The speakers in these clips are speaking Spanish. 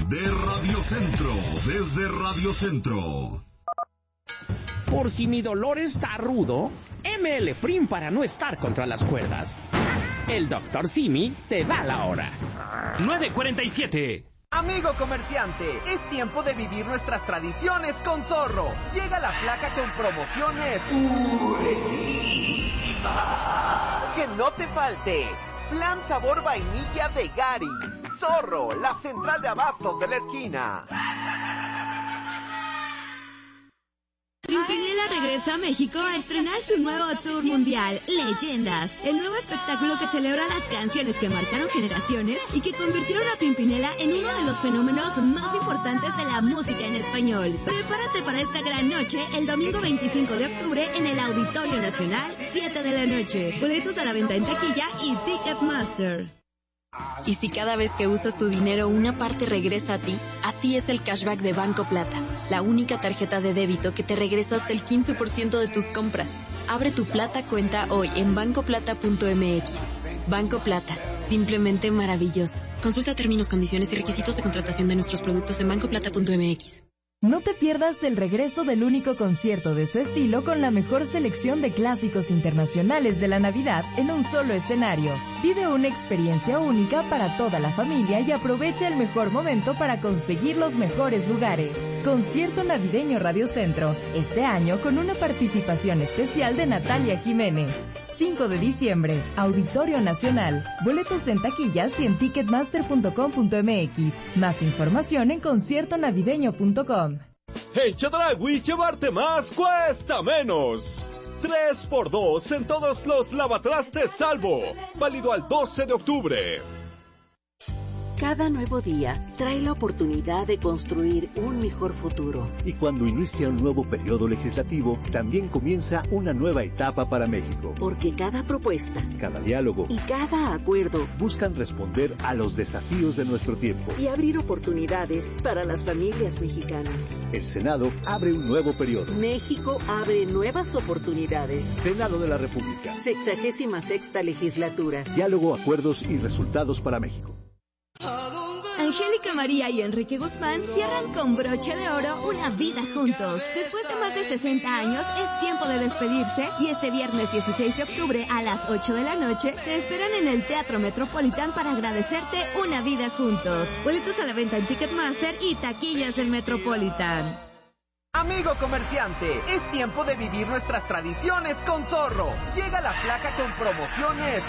de Radio Centro, desde Radio Centro. Por si mi dolor está rudo, ML Prim para no estar contra las cuerdas. El Dr. Simi te da la hora. 9:47. Amigo comerciante, es tiempo de vivir nuestras tradiciones con Zorro. Llega la placa con promociones buenísimas. Que no te falte. Flan sabor vainilla de Gary. Zorro, la central de abastos de la esquina. Pimpinela regresa a México a estrenar su nuevo tour mundial, Leyendas, el nuevo espectáculo que celebra las canciones que marcaron generaciones y que convirtieron a Pimpinela en uno de los fenómenos más importantes de la música en español. Prepárate para esta gran noche el domingo 25 de octubre en el Auditorio Nacional, 7 de la noche. Boletos a la venta en taquilla y Ticketmaster. Y si cada vez que usas tu dinero una parte regresa a ti, así es el cashback de Banco Plata, la única tarjeta de débito que te regresa hasta el 15% de tus compras. Abre tu Plata cuenta hoy en bancoplata.mx. Banco Plata, simplemente maravilloso. Consulta términos, condiciones y requisitos de contratación de nuestros productos en bancoplata.mx. No te pierdas el regreso del único concierto de su estilo con la mejor selección de clásicos internacionales de la Navidad en un solo escenario. Vive una experiencia única para toda la familia y aprovecha el mejor momento para conseguir los mejores lugares. Concierto navideño Radio Centro, este año con una participación especial de Natalia Jiménez. 5 de diciembre, Auditorio Nacional. Boletos en taquillas y en ticketmaster.com.mx. Más información en conciertonavideño.com. En Chedraui, llevarte más cuesta menos. 3x2 en todos los lavatrastes Salvo. Válido al 12 de octubre. Cada nuevo día trae la oportunidad de construir un mejor futuro. Y cuando inicia un nuevo periodo legislativo, también comienza una nueva etapa para México. Porque cada propuesta, cada diálogo y cada acuerdo buscan responder a los desafíos de nuestro tiempo y abrir oportunidades para las familias mexicanas. El Senado abre un nuevo periodo. México abre nuevas oportunidades. Senado de la República. 66ª legislatura. Diálogo, acuerdos y resultados para México. Angélica María y Enrique Guzmán cierran con broche de oro una vida juntos. Después de más de 60 años, es tiempo de despedirse y este viernes 16 de octubre a las 8 de la noche te esperan en el Teatro Metropolitan para agradecerte una vida juntos. Boletos a la venta en Ticketmaster y taquillas del Metropolitan. Amigo comerciante, es tiempo de vivir nuestras tradiciones con Zorro. Llega la placa con promociones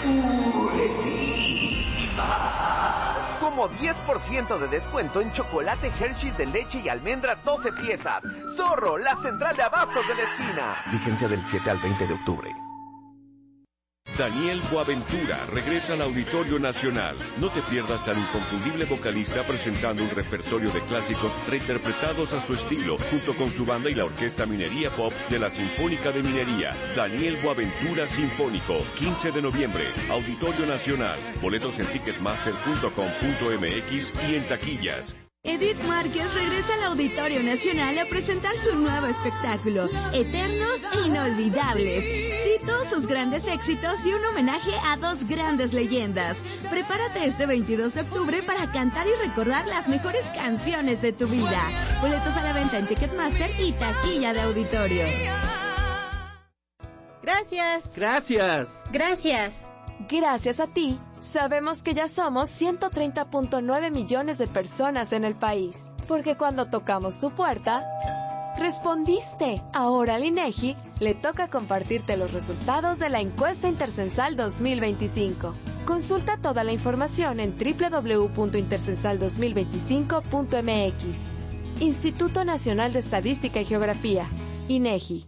buenísimas. Como 10% de descuento en chocolate Hershey's de leche y almendras 12 piezas. Zorro, la central de abastos de la esquina. Vigencia del 7 al 20 de octubre. Daniel Boaventura regresa al Auditorio Nacional. No te pierdas al inconfundible vocalista presentando un repertorio de clásicos reinterpretados a su estilo, junto con su banda y la Orquesta Minería Pops de la Sinfónica de Minería. Daniel Boaventura Sinfónico, 15 de noviembre, Auditorio Nacional. Boletos en ticketmaster.com.mx y en taquillas. Edith Márquez regresa al Auditorio Nacional a presentar su nuevo espectáculo, Eternos e Inolvidables. Cito sus grandes éxitos y un homenaje a dos grandes leyendas. Prepárate este 22 de octubre para cantar y recordar las mejores canciones de tu vida. Boletos a la venta en Ticketmaster y taquilla de auditorio. Gracias. Gracias. Gracias. Gracias a ti, sabemos que ya somos 130.9 millones de personas en el país. Porque cuando tocamos tu puerta, respondiste. Ahora al INEGI le toca compartirte los resultados de la encuesta Intercensal 2025. Consulta toda la información en www.intercensal2025.mx. Instituto Nacional de Estadística y Geografía, INEGI.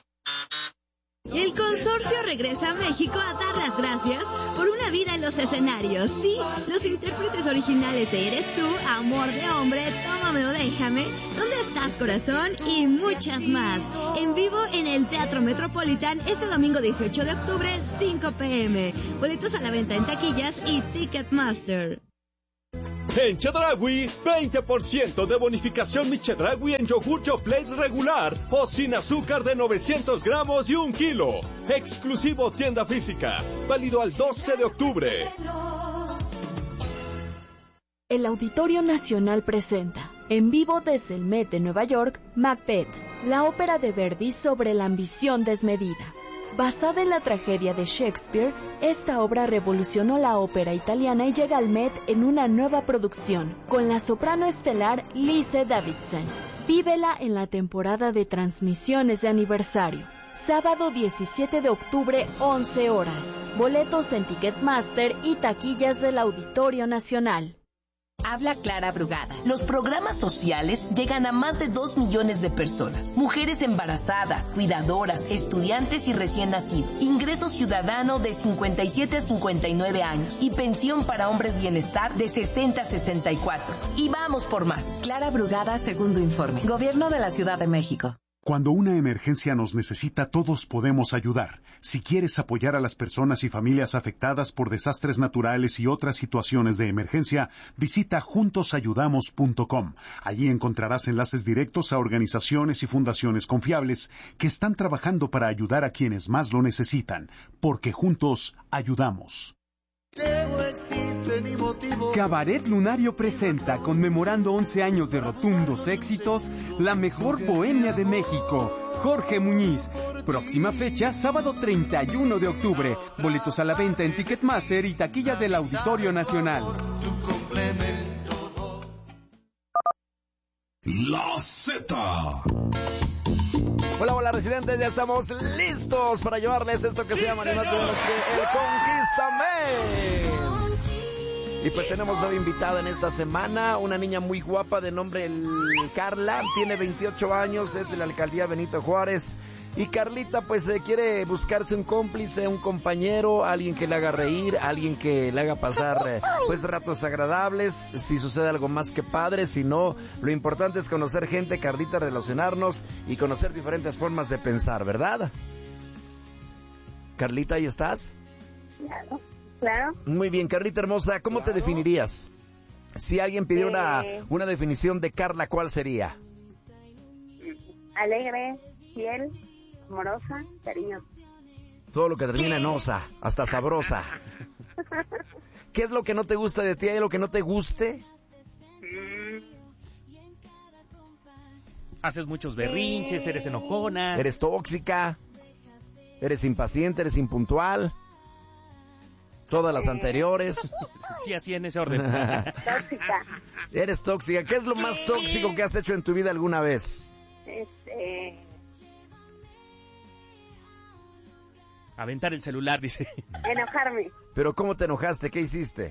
El consorcio regresa a México a dar las gracias por una vida en los escenarios. Sí, los intérpretes originales de Eres Tú, Amor de Hombre, Tómame o Déjame, ¿Dónde estás, corazón? Y muchas más. En vivo en el Teatro Metropolitan este domingo 18 de octubre, 5 p.m. Boletos a la venta en taquillas y Ticketmaster. En Chedraui, 20% de bonificación mi Chedraui en yogur Yoplait regular o sin azúcar de 900 gramos y 1 kilo. Exclusivo tienda física. Válido al 12 de octubre. El Auditorio Nacional presenta, en vivo desde el Met de Nueva York, Macbeth, la ópera de Verdi sobre la ambición desmedida. Basada en la tragedia de Shakespeare, esta obra revolucionó la ópera italiana y llega al Met en una nueva producción, con la soprano estelar Lise Davidson. Vívela en la temporada de transmisiones de aniversario. Sábado 17 de octubre, 11 horas. Boletos en Ticketmaster y taquillas del Auditorio Nacional. Habla Clara Brugada. Los programas sociales llegan a más de 2 millones de personas. Mujeres embarazadas, cuidadoras, estudiantes y recién nacidos. Ingreso ciudadano de 57 a 59 años. Y pensión para hombres bienestar de 60 a 64. Y vamos por más. Clara Brugada, segundo informe. Gobierno de la Ciudad de México. Cuando una emergencia nos necesita, todos podemos ayudar. Si quieres apoyar a las personas y familias afectadas por desastres naturales y otras situaciones de emergencia, visita juntosayudamos.com. Allí encontrarás enlaces directos a organizaciones y fundaciones confiables que están trabajando para ayudar a quienes más lo necesitan, porque juntos ayudamos. Cabaret Lunario presenta, conmemorando 11 años de rotundos éxitos, la mejor bohemia de México, Jorge Muñiz. Próxima fecha, sábado 31 de octubre. Boletos a la venta en Ticketmaster y taquilla del Auditorio Nacional. La Z. Hola, hola residentes, ya estamos listos para llevarles esto que se llama ni más ni menos que el Conquístame. Y pues tenemos nueva invitada en esta semana, una niña muy guapa de nombre Carla, tiene 28 años, es de la alcaldía Benito Juárez. Y Carlita pues quiere buscarse un cómplice, un compañero, alguien que le haga reír, alguien que le haga pasar pues ratos agradables, si sucede algo más que padre, si no, lo importante es conocer gente, Carlita, relacionarnos y conocer diferentes formas de pensar, ¿verdad? Carlita, ¿ahí estás? Claro, claro. Muy bien, Carlita hermosa, ¿cómo te definirías? Si alguien pidiera una definición de Carla, ¿cuál sería? Alegre, fiel, amorosa, cariñosa. Todo lo que termina en osa, hasta sabrosa. ¿Qué es lo que no te gusta de ti? ¿Hay lo que no te guste? Haces muchos berrinches, eres enojona. Eres tóxica, eres impaciente, eres impuntual. Todas las anteriores. Sí, así en ese orden. Tóxica. Eres tóxica. ¿Qué es lo más tóxico que has hecho en tu vida alguna vez? Aventar el celular, dice. Enojarme. ¿Pero cómo te enojaste? ¿Qué hiciste?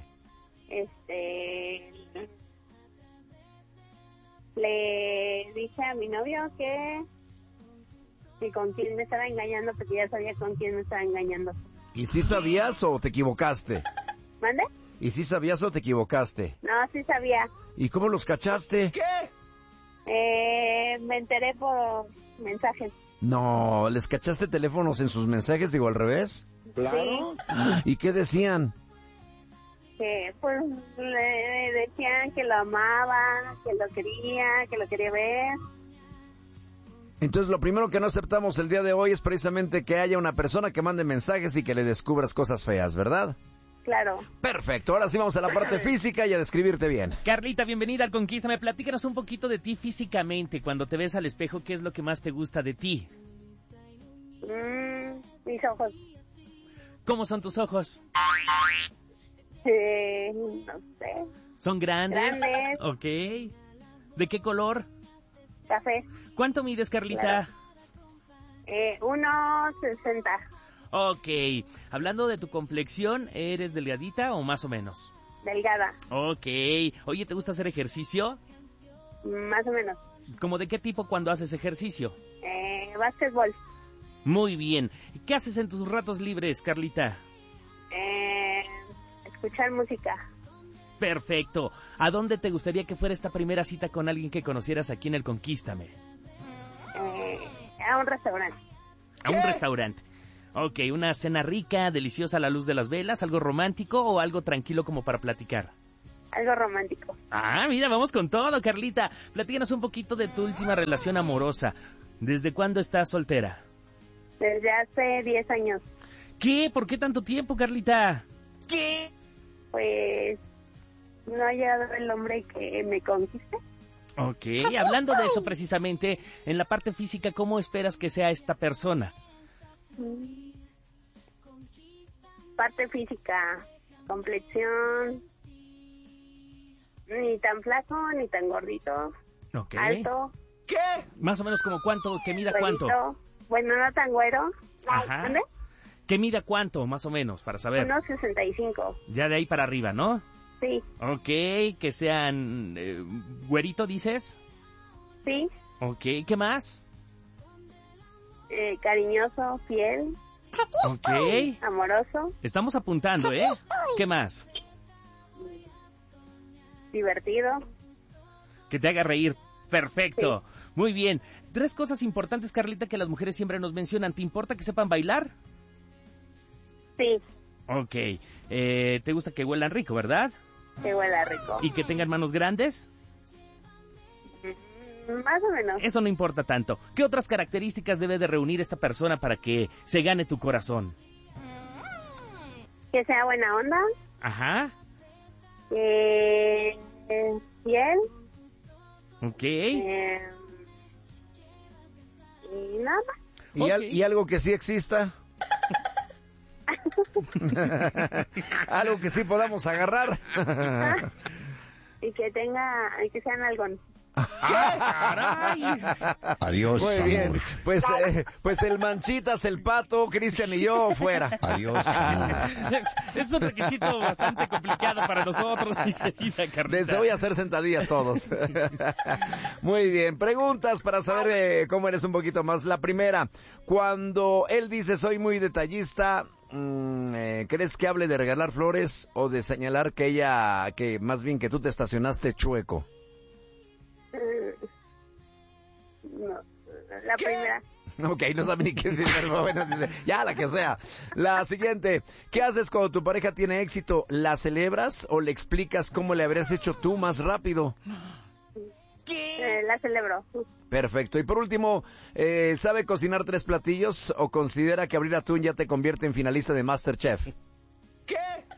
Le dije a mi novio que con quién me estaba engañando, porque ya sabía con quién me estaba engañando. ¿Y si sabías o te equivocaste? ¿Mande? ¿Y si sabías o te equivocaste? No, sí sabía. ¿Y cómo los cachaste? ¿Qué? Me enteré por mensajes. No, ¿les cachaste teléfonos en sus mensajes, digo al revés? Claro. ¿Y qué decían? Que pues le decían que lo amaba, que lo quería ver. Entonces lo primero que no aceptamos el día de hoy es precisamente que haya una persona que mande mensajes y que le descubras cosas feas, ¿verdad? Claro. Perfecto, ahora sí vamos a la parte física y a describirte bien. Carlita, bienvenida al Conquístame. Platícanos un poquito de ti físicamente. Cuando te ves al espejo, ¿qué es lo que más te gusta de ti? Mis ojos. ¿Cómo son tus ojos? No sé. ¿Son grandes? Grandes. Ok. ¿De qué color? Café. ¿Cuánto mides, Carlita? Claro. 1.60. Ok. Hablando de tu complexión, ¿eres delgadita o más o menos? Delgada. Ok. Oye, ¿te gusta hacer ejercicio? Más o menos. ¿Cómo de qué tipo cuando haces ejercicio? Básquetbol. Muy bien. ¿Qué haces en tus ratos libres, Carlita? Escuchar música. Perfecto. ¿A dónde te gustaría que fuera esta primera cita con alguien que conocieras aquí en el Conquístame? A un restaurante. ¿A un restaurante? Ok, una cena rica, deliciosa a la luz de las velas, algo romántico o algo tranquilo como para platicar. Algo romántico. Ah, mira, vamos con todo, Carlita. Platícanos un poquito de tu última relación amorosa. ¿Desde cuándo estás soltera? Desde hace 10 años. ¿Qué? ¿Por qué tanto tiempo, Carlita? ¿Qué? Pues no ha llegado el hombre que me conquiste. Ok, hablando de eso precisamente, en la parte física, ¿cómo esperas que sea esta persona? Parte física, complexión, ni tan flaco, ni tan gordito, alto. ¿Qué? Más o menos como cuánto, que mida güerito. cuánto. Bueno, no tan güero. Ajá. ¿Dónde? ¿Qué mida cuánto, más o menos, para saber? 1.65. Ya de ahí para arriba, ¿no? Sí. Ok, que sean güerito, ¿dices? Sí. Ok, ¿qué más? Cariñoso, fiel. Ok. Amoroso. Estamos apuntando, ¿eh? ¿Qué más? Divertido. Que te haga reír. Perfecto. Sí. Muy bien. 3 cosas importantes, Carlita, que las mujeres siempre nos mencionan. ¿Te importa que sepan bailar? Sí. Ok. ¿Te gusta que huelan rico, verdad? Que huela rico. ¿Y que tengan manos grandes? Más o menos. Eso no importa tanto. ¿Qué otras características debe de reunir esta persona para que se gane tu corazón? Que sea buena onda. Ajá. Fiel. Ok. Y nada más. ¿Y algo que sí exista? Algo que sí podamos agarrar. Y que sean algún. ¡Caray! Adiós, muy amor. bien, pues el Manchitas, el Pato, Cristian y yo fuera. Adiós, es un requisito bastante complicado para nosotros, mi querida Carlita. Desde hoy a hacer sentadillas todos. Muy bien, preguntas para saber cómo eres un poquito más. La primera, cuando él dice soy muy detallista, ¿crees que hable de regalar flores o de señalar que más bien que tú te estacionaste chueco? No, la primera. Ok, no sabe ni qué decir, pero bueno, dice, ya la que sea. La siguiente, ¿qué haces cuando tu pareja tiene éxito? ¿La celebras o le explicas cómo le habrías hecho tú más rápido? La celebro. Perfecto. Y por último, ¿sabe cocinar 3 platillos o considera que abrir atún ya te convierte en finalista de MasterChef? ¿Qué?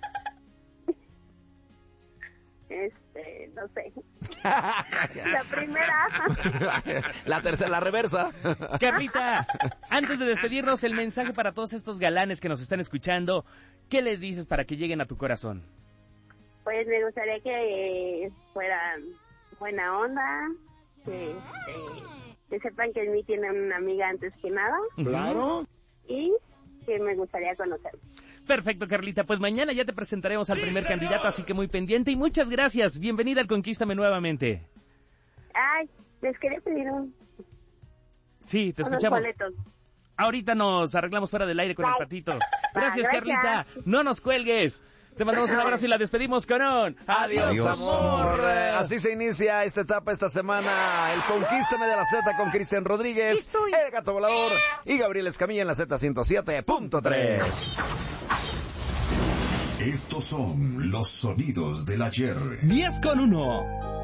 No sé. La primera. La tercera, la reversa. Carlita, antes de despedirnos, el mensaje para todos estos galanes que nos están escuchando, ¿qué les dices para que lleguen a tu corazón? Pues me gustaría que fueran buena onda, que sepan que en mí tienen una amiga antes que nada. Claro. Y que me gustaría conocer. Perfecto, Carlita. Pues mañana ya te presentaremos al primer candidato, así que muy pendiente. Y muchas gracias. Bienvenida al Conquístame nuevamente. Ay, les quería pedir Sí, te escuchamos. Boletos. Ahorita nos arreglamos fuera del aire con el Patito. Gracias, Carlita. No nos cuelgues. Te mandamos un abrazo y la despedimos con un adiós, amor. Así se inicia esta etapa esta semana. El Conquístame de la Z con Cristian Rodríguez, el Gato Volador y Gabriel Escamilla en la Z107.3. Estos son los sonidos del ayer. 10 con 1.